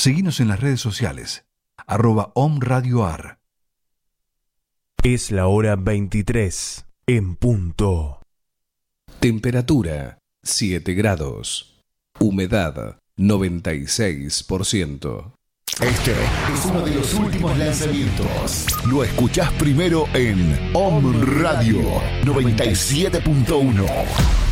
Seguinos en las redes sociales, @omradioar. Es la hora 23, en punto. Temperatura 7 grados. Humedad 96%. Este es uno de los últimos lanzamientos. Lo escuchás primero en Om Radio 97.1.